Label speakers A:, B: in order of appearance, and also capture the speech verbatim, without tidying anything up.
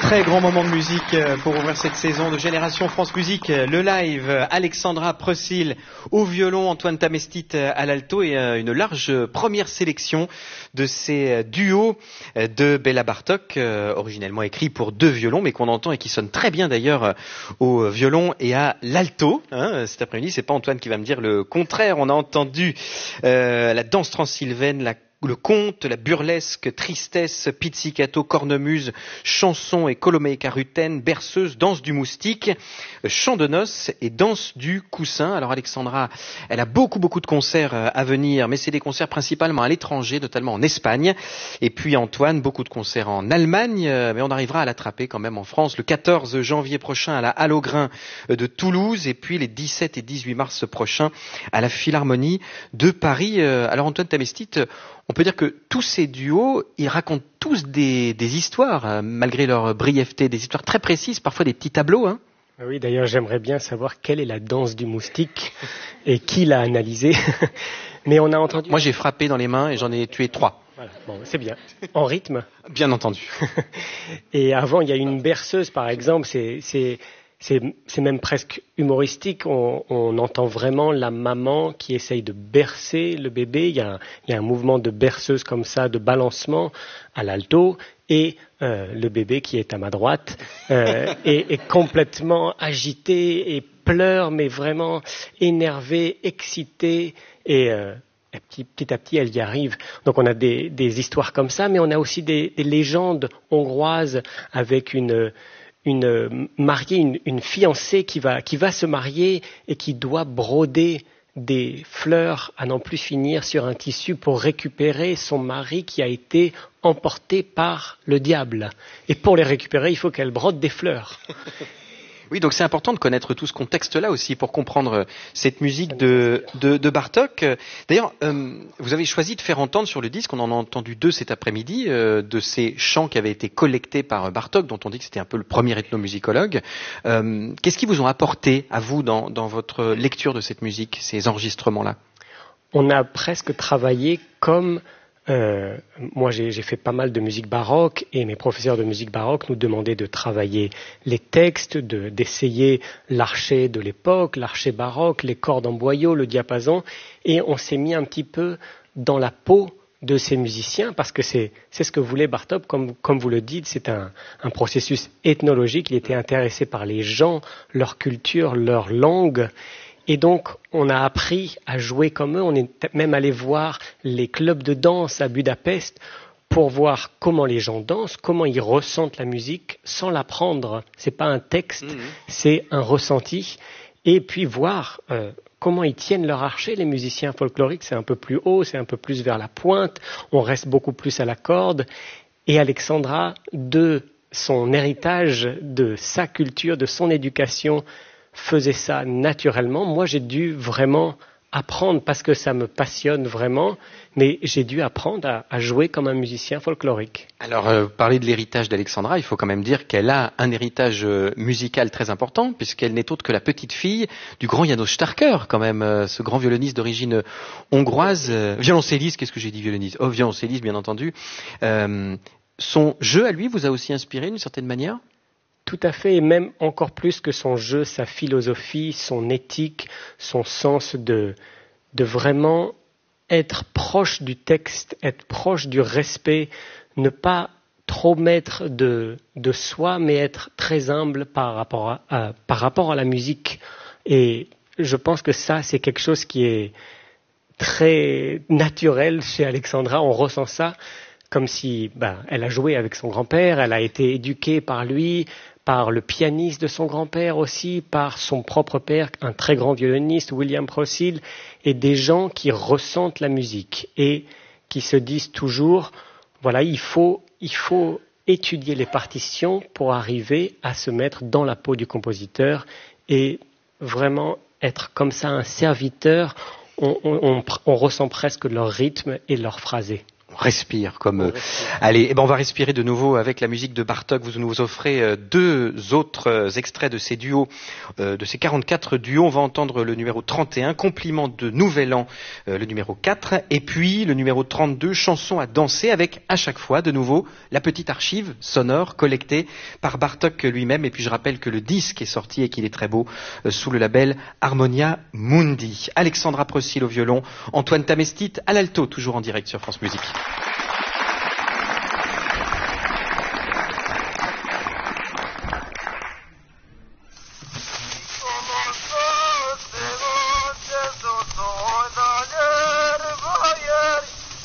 A: Très grand moment de musique pour ouvrir cette saison de Génération France Musique. Le live, Alexandra Precil au violon, Antoine Tamestit à l'alto et une large première sélection de ces duos de Béla Bartók, originellement écrits pour deux violons, mais qu'on entend et qui sonnent très bien d'ailleurs au violon et à l'alto. Hein, cet après-midi, c'est pas Antoine qui va me dire le contraire. On a entendu euh, la danse transylvaine, la le conte, la burlesque, tristesse, pizzicato, cornemuse, chanson et colomaica rutaine, berceuse, danse du moustique, chant de noces et danse du coussin. Alors Alexandra, elle a beaucoup beaucoup de concerts à venir, mais c'est des concerts principalement à l'étranger, notamment en Espagne. Et puis Antoine, beaucoup de concerts en Allemagne, mais on arrivera à l'attraper quand même en France le quatorze janvier prochain à la Halle aux Grains de Toulouse et puis les dix-sept et dix-huit mars prochains à la Philharmonie de Paris. Alors Antoine Tamestit, on peut dire que tous ces duos, ils racontent tous des, des histoires, euh, malgré leur brièveté, des histoires très précises, parfois des petits tableaux. Hein.
B: Oui, d'ailleurs, j'aimerais bien savoir quelle est la danse du moustique et qui l'a analysée. Mais on a entendu...
A: Moi, j'ai frappé dans les mains et j'en ai tué trois.
B: Voilà, bon, c'est bien. En rythme.
A: Bien entendu.
B: Et avant, il y a une berceuse, par exemple, c'est... c'est... C'est, c'est même presque humoristique, on, on entend vraiment la maman qui essaye de bercer le bébé, il y a, il y a un mouvement de berceuse comme ça, de balancement à l'alto, et euh, le bébé qui est à ma droite euh, est, est complètement agité et pleure, mais vraiment énervé, excité, et... Euh, Et petit, petit à petit, elle y arrive. Donc on a des, des histoires comme ça, mais on a aussi des, des légendes hongroises avec une... une mariée, une, une fiancée qui va, qui va se marier et qui doit broder des fleurs à n'en plus finir sur un tissu pour récupérer son mari qui a été emporté par le diable. Et pour les récupérer, il faut qu'elle brode des fleurs.
A: Oui, donc c'est important de connaître tout ce contexte-là aussi pour comprendre cette musique de, de, de Bartók. D'ailleurs, euh, vous avez choisi de faire entendre sur le disque, on en a entendu deux cet après-midi, euh, de ces chants qui avaient été collectés par Bartók, dont on dit que c'était un peu le premier ethnomusicologue. Euh, qu'est-ce qui vous ont apporté à vous dans, dans votre lecture de cette musique, ces enregistrements-là ?
B: On a presque travaillé comme... Euh, moi, j'ai, j'ai fait pas mal de musique baroque et mes professeurs de musique baroque nous demandaient de travailler les textes, de, d'essayer l'archet de l'époque, l'archet baroque, les cordes en boyau, le diapason, et on s'est mis un petit peu dans la peau de ces musiciens parce que c'est, c'est ce que voulait Bartók, comme, comme vous le dites, c'est un, un processus ethnologique, il était intéressé par les gens, leur culture, leur langue. Et donc, on a appris à jouer comme eux. On est même allé voir les clubs de danse à Budapest pour voir comment les gens dansent, comment ils ressentent la musique sans l'apprendre. C'est pas un texte, mmh. c'est un ressenti. Et puis voir euh, comment ils tiennent leur archet. Les musiciens folkloriques, c'est un peu plus haut, c'est un peu plus vers la pointe. On reste beaucoup plus à la corde. Et Alexandra, de son héritage, de sa culture, de son éducation, faisait ça naturellement. Moi, j'ai dû vraiment apprendre parce que ça me passionne vraiment, mais j'ai dû apprendre à, à jouer comme un musicien folklorique.
A: Alors, euh, parler de l'héritage d'Alexandra, il faut quand même dire qu'elle a un héritage euh, musical très important, puisqu'elle n'est autre que la petite fille du grand János Starker, quand même, euh, ce grand violoniste d'origine hongroise, euh, violoncelliste, qu'est-ce que j'ai dit violoniste ? Oh, violoncelliste, bien entendu. Euh, son jeu, à lui, vous a aussi inspiré d'une certaine manière ?
B: Tout à fait, et même encore plus que son jeu, sa philosophie, son éthique, son sens de, de vraiment être proche du texte, être proche du respect, ne pas trop mettre de, de soi, mais être très humble par rapport à, à, par rapport à la musique. Et je pense que ça, c'est quelque chose qui est très naturel chez Alexandra, on ressent ça. Comme si ben, elle a joué avec son grand-père, elle a été éduquée par lui, par le pianiste de son grand-père aussi, par son propre père, un très grand violoniste, William Precil, et des gens qui ressentent la musique et qui se disent toujours, voilà, il faut, il faut étudier les partitions pour arriver à se mettre dans la peau du compositeur et vraiment être comme ça un serviteur. On, on, on, on ressent presque leur rythme et leur phrasé.
A: respire comme. Euh, allez, eh ben on va respirer de nouveau avec la musique de Bartók. Vous nous offrez euh, deux autres euh, extraits de ces duos, euh, de ces quarante-quatre duos. On va entendre le numéro trente et un, Compliment de Nouvel An, euh, le numéro quatre, et puis le numéro trente-deux, Chanson à danser, avec à chaque fois de nouveau la petite archive sonore collectée par Bartók lui-même. Et puis je rappelle que le disque est sorti et qu'il est très beau euh, sous le label Harmonia Mundi. Alexandra Procil au violon, Antoine Tamestit à l'alto, toujours en direct sur France Musique.